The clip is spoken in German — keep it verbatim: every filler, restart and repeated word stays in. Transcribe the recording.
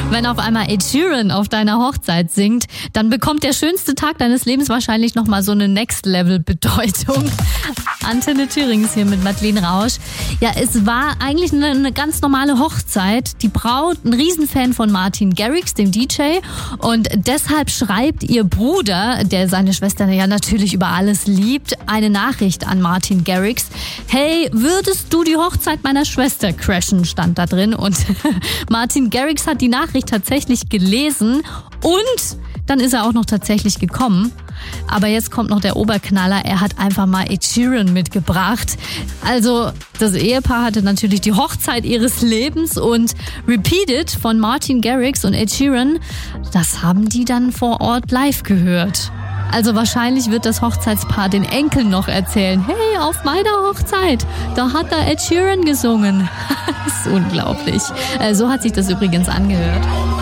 Wenn auf einmal Ed Sheeran auf deiner Hochzeit singt, dann bekommt der schönste Tag deines Lebens wahrscheinlich nochmal so eine Next-Level-Bedeutung. Antenne Thüringen ist hier mit Madeleine Rausch. Ja, es war eigentlich eine, eine ganz normale Hochzeit. Die Braut, ein Riesenfan von Martin Garrix, dem D J. Und deshalb schreibt ihr Bruder, der seine Schwester ja natürlich über alles liebt, eine Nachricht an Martin Garrix. Hey, würdest du die Hochzeit meiner Schwester crashen, stand da drin. Und Martin Garrix hat die Nachricht tatsächlich gelesen und dann ist er auch noch tatsächlich gekommen. Aber jetzt kommt noch der Oberknaller, er hat einfach mal Ed Sheeran mitgebracht. Also das Ehepaar hatte natürlich die Hochzeit ihres Lebens und Repeated von Martin Garrix und Ed Sheeran, das haben die dann vor Ort live gehört. Also wahrscheinlich wird das Hochzeitspaar den Enkeln noch erzählen, hey, auf meiner Hochzeit, da hat da Ed Sheeran gesungen. Das ist unglaublich. So hat sich das übrigens angehört.